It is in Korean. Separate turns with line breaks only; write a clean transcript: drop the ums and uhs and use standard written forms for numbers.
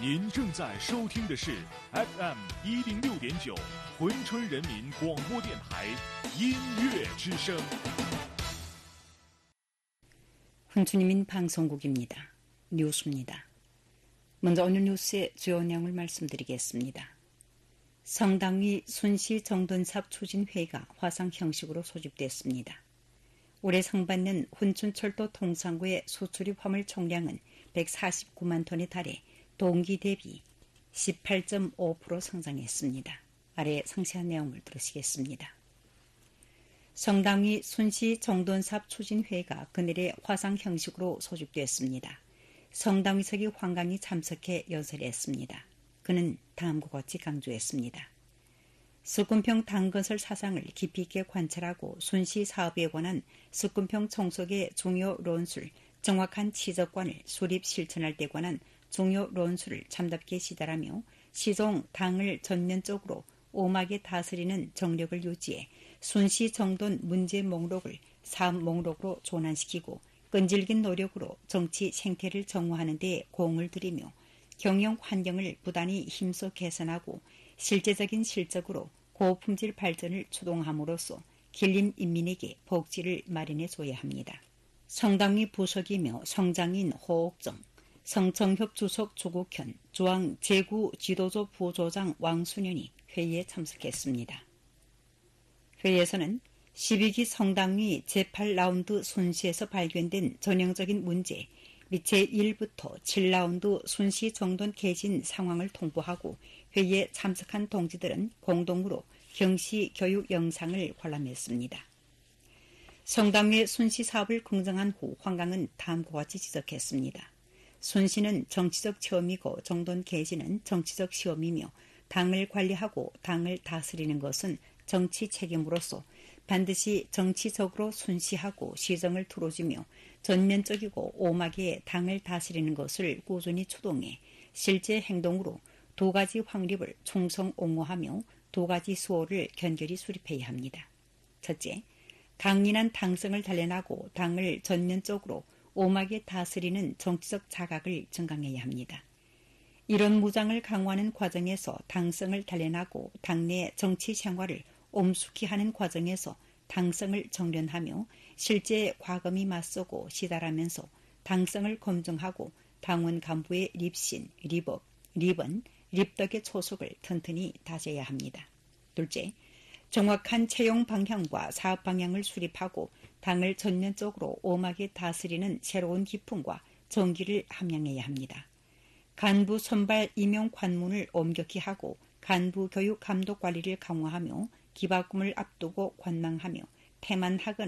您正在收听的是 FM 106.9珲春人民广播电台音乐之声。
훈추님인 방송국입니다. 뉴스입니다. 먼저 오늘 뉴스의 주요 내용을 말씀드리겠습니다. 성당위 순시 정돈삽 추진회의가 화상 형식으로 소집됐습니다. 올해 상반년 훈춘철도 통상구의 수출입 화물 총량은 149만 톤에 달해 동기 대비 18.5% 성장했습니다. 아래 상세한 내용을 들으시겠습니다. 성당위 순시 정돈삽 추진회의가 그늘의 화상 형식으로 소집됐습니다. 성당위석이 황강이 참석해 연설했습니다. 그는 다음과 같이 강조했습니다. 석군평 당건설 사상을 깊이 있게 관찰하고 순시 사업에 관한 석군평 총석의 중요論술, 정확한 지적관을 수립 실천할 때 관한 중요論술을 참답게 시달하며 시종 당을 전면적으로 오막에 다스리는 정력을 유지해 순시 정돈 문제 목록을 사업 목록으로 전환시키고 끈질긴 노력으로 정치 생태를 정화하는 데 공을 들이며 경영 환경을 부단히 힘써 개선하고 실제적인 실적으로 고품질 발전을 추동함으로써 길림 인민에게 복지를 마련해 줘야 합니다. 성당위 부석이며 성장인 호옥정, 성청협 주석 조국현, 조항 제구 지도조 부조장 왕순현이 회의에 참석했습니다. 회의에서는 12기 성당위 제8라운드 순시에서 발견된 전형적인 문제 및 제1부터 7라운드 순시 정돈 개진 상황을 통보하고 회의에 참석한 동지들은 공동으로 경시 교육 영상을 관람했습니다. 성당위 순시 사업을 긍정한 후 황강은 다음과 같이 지적했습니다. 순시는 정치적 체험이고 정돈 개진은 정치적 시험이며 당을 관리하고 당을 다스리는 것은 정치 책임으로서 반드시 정치적으로 순시하고 시정을 두루지며 전면적이고 오막에 당을 다스리는 것을 꾸준히 추동해 실제 행동으로 두 가지 확립을 충성 옹호하며 두 가지 수호를 견결히 수립해야 합니다. 첫째, 강인한 당성을 단련하고 당을 전면적으로 오막에 다스리는 정치적 자각을 증강해야 합니다. 이런 무장을 강화하는 과정에서 당성을 단련하고 당내 정치 생활을 엄숙히 하는 과정에서 당성을 정련하며 실제 과감히 맞서고 시달하면서 당성을 검증하고 당원 간부의 립신, 립업, 립은, 립덕의 초석을 튼튼히 다져야 합니다. 둘째, 정확한 채용 방향과 사업 방향을 수립하고 당을 전면적으로 오막에 다스리는 새로운 기풍과 정기를 함양해야 합니다. 간부 선발 임용 관문을 엄격히 하고 간부 교육 감독 관리를 강화하며 기바꿈을 앞두고 관망하며 태만하거나